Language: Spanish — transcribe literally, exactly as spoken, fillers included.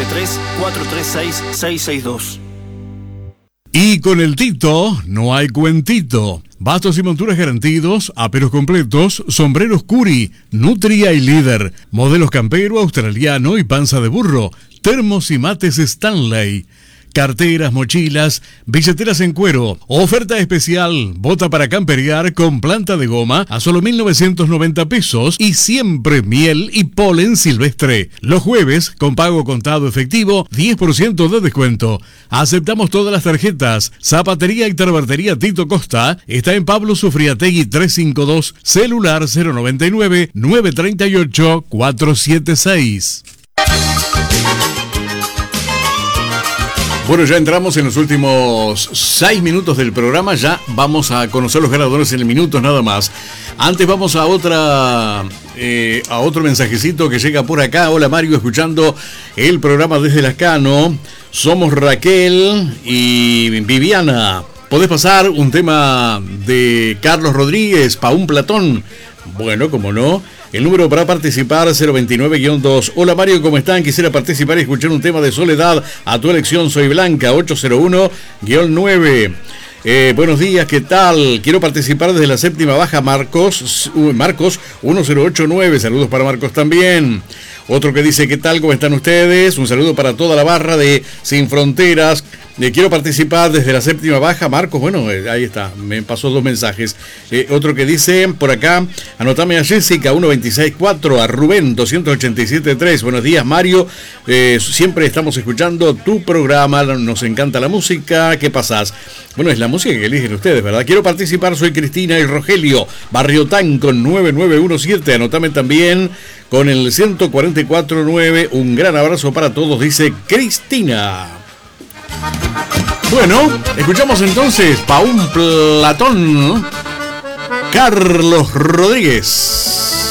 nueve tres, cuatro tres seis, seis seis dos. Y con el Tito no hay cuentito. Bastos y monturas garantidos, aperos completos, sombreros Curi, Nutria y Líder, modelos campero, australiano y panza de burro, termos y mates Stanley, carteras, mochilas, billeteras en cuero. Oferta especial, bota para camperear con planta de goma a solo mil novecientos noventa pesos y siempre miel y polen silvestre. Los jueves, con pago contado efectivo, diez por ciento de descuento. Aceptamos todas las tarjetas. Zapatería y Tarbartería Tito Costa está en Pablo Sufriategui trescientos cincuenta y dos, celular cero noventa y nueve, nueve treinta y ocho, cuatrocientos setenta y seis. Bueno, ya entramos en los últimos seis minutos del programa. Ya vamos a conocer los ganadores en minutos nada más. Antes vamos a otra eh, a otro mensajecito que llega por acá. Hola Mario, escuchando el programa desde Lascano. Somos Raquel y Viviana. ¿Podés pasar un tema de Carlos Rodríguez, pa' un Platón? Bueno, como no. El número para participar, cero veintinueve guión dos. Hola Mario, ¿cómo están? Quisiera participar y escuchar un tema de Soledad. A tu elección, soy Blanca, ocho cero uno guión nueve. Eh, buenos días, ¿qué tal? Quiero participar desde la séptima baja, Marcos, uh, Marcos uno cero ocho nueve. Saludos para Marcos también. Otro que dice, ¿qué tal? ¿Cómo están ustedes? Un saludo para toda la barra de Sin Fronteras. Eh, quiero participar desde la séptima baja, Marcos. Bueno, eh, ahí está, me pasó dos mensajes. Eh, otro que dice, por acá, anotame a Jessica, uno veintiséis cuatro, a Rubén, doscientos ochenta y siete tres. Buenos días, Mario. Eh, siempre estamos escuchando tu programa, nos encanta la música. ¿Qué pasás? Bueno, es la música que eligen ustedes, ¿verdad? Quiero participar, soy Cristina y Rogelio, Barrio Tan con nueve nueve uno siete. Anotame también con el ciento cuarenta y cuatro nueve. Un gran abrazo para todos, dice Cristina. Bueno, escuchamos entonces pa' un Platón, Carlos Rodríguez.